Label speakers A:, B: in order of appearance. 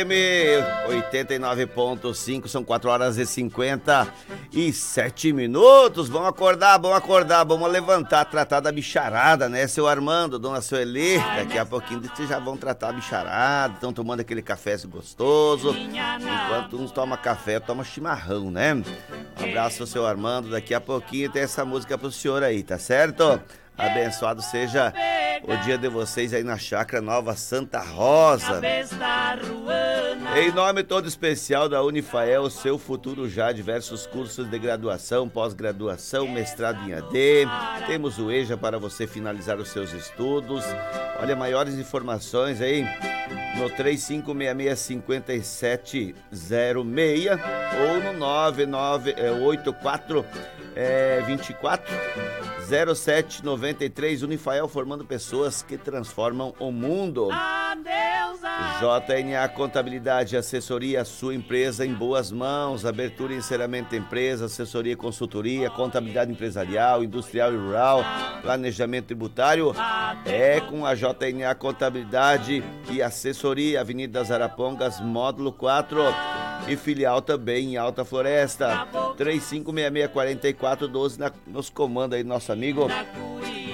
A: 89.5, são 4 horas e 57 minutos. Vamos acordar, vamos levantar, tratar da bicharada, né? Seu Armando, dona Sueli, daqui a pouquinho vocês já vão tratar a bicharada, estão tomando aquele café gostoso. Enquanto uns tomam café, toma chimarrão, né? Um abraço ao seu Armando, daqui a pouquinho tem essa música pro senhor aí, tá certo? Abençoado seja o dia de vocês aí na Chácara Nova Santa Rosa. Em nome todo especial da Unifael, seu futuro já, diversos cursos de graduação, pós-graduação, mestrado em AD. Temos o EJA para você finalizar os seus estudos. Olha, maiores informações aí no 3566-5706 ou no 9984-0793. Unifael, formando pessoas que transformam o mundo. JNA Contabilidade, assessoria, sua empresa em boas mãos, abertura e encerramento de empresa, assessoria e consultoria, contabilidade empresarial, industrial e rural, planejamento tributário, é com a JNA Contabilidade e assessoria, Avenida das Arapongas, módulo 4 e filial também em Alta Floresta, 3566-4412, nos comanda aí nosso amigo